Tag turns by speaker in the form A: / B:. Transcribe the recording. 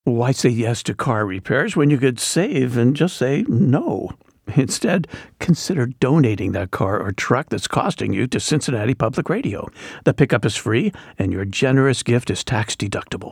A: Why say yes to car repairs when you could save and just say no? Instead, consider donating that car or truck that's costing you to Cincinnati Public Radio. The pickup is free, and your generous gift is tax deductible.